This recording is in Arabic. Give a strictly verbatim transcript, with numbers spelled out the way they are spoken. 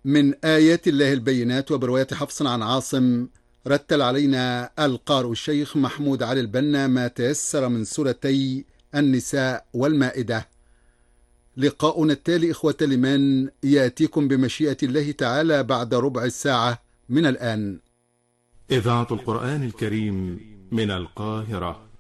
من آيات الله البينات. وبرواية حفص عن عاصم رتل علينا القارئ الشيخ محمود علي البنا ما تيسر من سورتي النساء والمائدة. لقاؤنا التالي إخوة الإيمان يأتيكم بمشيئة الله تعالى بعد ربع ساعة من الآن. إذاعة القرآن الكريم من القاهرة.